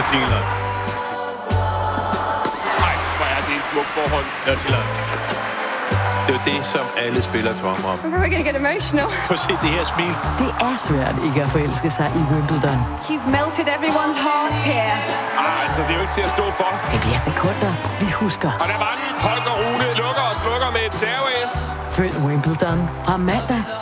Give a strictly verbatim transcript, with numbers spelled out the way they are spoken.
Thielen. Nej, hvor er det en smuk forhold. Thielen. Det er jo det, som alle spillere drømmer om. We're gonna get emotional. Prøv at se det her smil. Det er svært ikke at forelske sig i Wimbledon. You've melted everyone's hearts here. Ah, altså, det er jo ikke til at stå for. Det bliver sekunder, vi husker. Og der var den. Holger Rune lukker og slukker med et serveis. Følg Wimbledon fra mandag